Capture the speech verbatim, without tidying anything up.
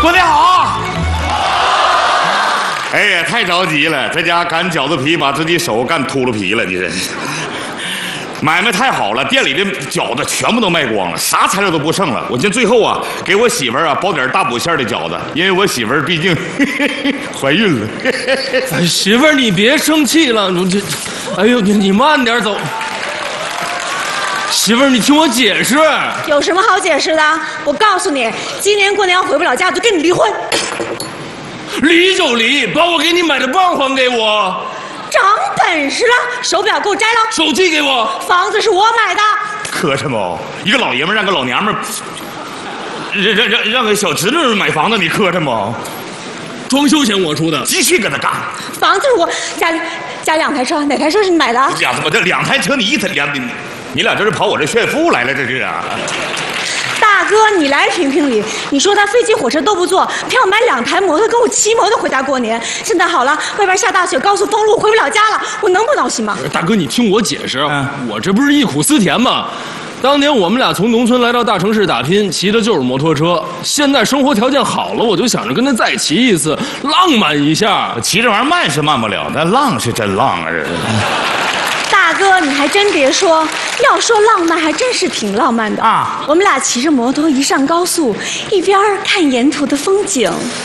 过年好！哎呀，太着急了，在家擀饺子皮，把自己手干秃噜皮了，你这。买卖太好了，店里的饺子全部都卖光了，啥材料都不剩了。我寻最后啊，给我媳妇儿啊包点大补馅的饺子，因为我媳妇儿毕竟呵呵怀孕了。 哎，媳妇儿，你别生气了，我这，哎呦，你你慢点走。媳妇儿，你听我解释。 有什么好解释的？我告诉你，今年过年要回不了家，我就跟你离婚。 离就离，把我给你买的棒还给我。 长本事了，手表给我摘了， 手机给我， 房子是我买的。 磕碜不？一个老爷们让个老娘们让让让让个小侄女买房子，你磕碜不？ 装修钱我出的， 继续跟他干。 房子是我家里家两台车，哪台车是你买的？ 两怎么这两台车你一台两你你俩这是跑我这炫富来了这是啊？ 大哥，你来评评理。你说他飞机火车都不坐，偏要买两台摩托跟我骑摩托回家过年。现在好了，外边下大雪，高速封路，回不了家了，我能不闹心吗？ 大哥，你听我解释， 嗯、 我这不是忆苦思甜吗？当年我们俩从农村来到大城市打拼，骑的就是摩托车。现在生活条件好了，我就想着跟他再骑一次，浪漫一下。 骑这玩意儿慢是慢不了，但浪是真浪啊！这是。 大哥，你还真别说，要说浪漫，还真是挺浪漫的啊！我们俩骑着摩托一上高速，一边看沿途的风景。